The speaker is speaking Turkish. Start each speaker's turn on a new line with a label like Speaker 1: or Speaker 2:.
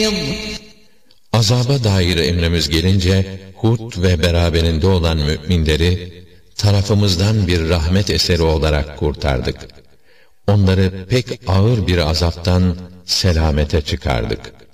Speaker 1: Azaba dair emrimiz gelince Hud ve beraberinde olan müminleri tarafımızdan bir rahmet eseri olarak kurtardık. Onları pek ağır bir azaptan selamete çıkardık.